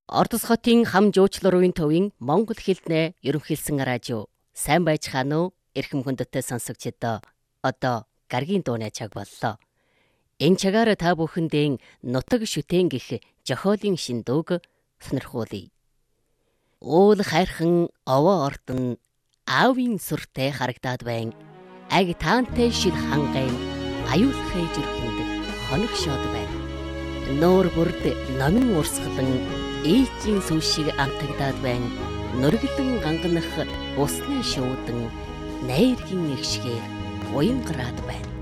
Ордос хотын хам жуучлал төвийн Монгол хэлнээ ерөнхийлсэн радио. Сайн байцгаана уу? Эрхэм хүндэттэй сонсогчдоо одоо гаргийн дууны цаг боллоо. Энэ цагаар та бүхэндээ нутаг шүтэн гэх жохиолын шиндүүг сонирхуулъя. Уул хайрхан овоо ордон аавын сүртэй харагдаад байна. Аг таантай шил хангай аюулхай зүрхэнд хоног шоод байна. Нуур бүрд номин урсгалан ээжийн сүв шиг амтагдаад байна. Нөргөлөн ганганах усны шуудан найргийн нэгшгээр уян гараад байна.